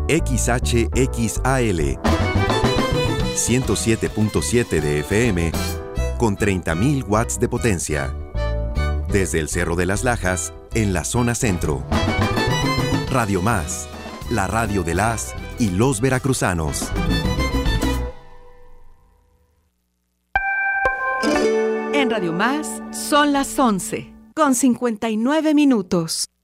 XHXAL 107.7 de FM con 30.000 watts de potencia. Desde el Cerro de las Lajas, en la zona centro. Radio Más, la radio de las y los veracruzanos. En Radio Más son las 11, con 59 minutos.